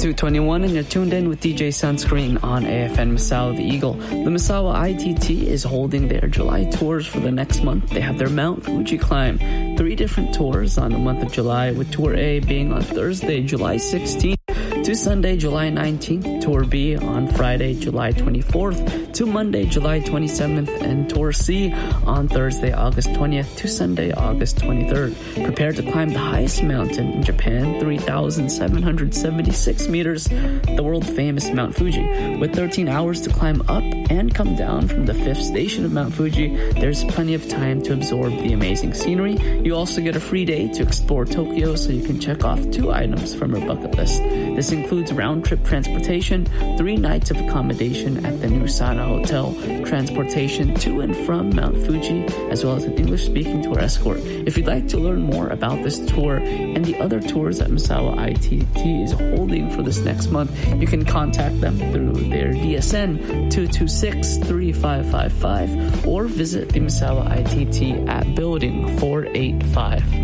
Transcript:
2:21 and you're tuned in with DJ Sunscreen on AFN Misawa the Eagle. The Misawa ITT is holding their July tours for the next month. They have their Mount Fuji climb. 3 different tours on the month of July, with Tour A being on Thursday, July 16th to Sunday, July 19th. Tour B on Friday, July 24th to Monday, July 27th. And Tour C on Thursday, August 20th to Sunday, August 23rd. Prepare to climb the highest mountain in Japan, 3,776 meters, the world-famous Mount Fuji. With 13 hours to climb up and come down from the 5th station of Mount Fuji, there's plenty of time to absorb the amazing scenery. You also get a free day to explore Tokyo, so you can check off 2 items from your bucket list. This includes round-trip transportation, 3 nights of accommodation at the New Sana Hotel, transportation to and from Mount Fuji, as well as an English-speaking tour escort. If you'd like to learn more about this tour and the other tours that Misawa ITT is holding for this next month, you can contact them through their DSN 226-3555 or visit the Misawa ITT at Building 485.